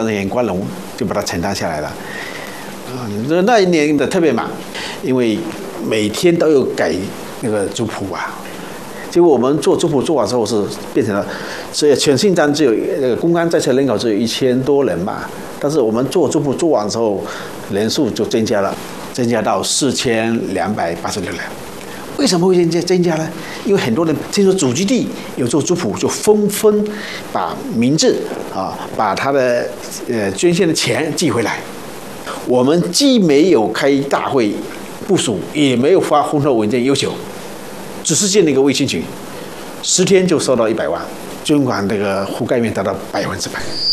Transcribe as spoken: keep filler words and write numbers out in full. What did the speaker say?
人员关笼就把它承担下来了。啊，那一年的特别忙，因为每天都有改那个族谱啊。结果我们做族谱做完之后是变成了，所以全新疆只有那个公安在册人口只有一千多人嘛，但是我们做族谱做完之后，人数就增加了，增加到四千两百八十六人。为什么会增加增加呢？因为很多人听说祖籍地有做族谱，就纷纷把名字啊，把他的呃捐献的钱寄回来。我们既没有开大会部署，也没有发红头文件要求，只是建了一个微信群，十天就收到一百万，捐款这个覆盖面达到百分之百。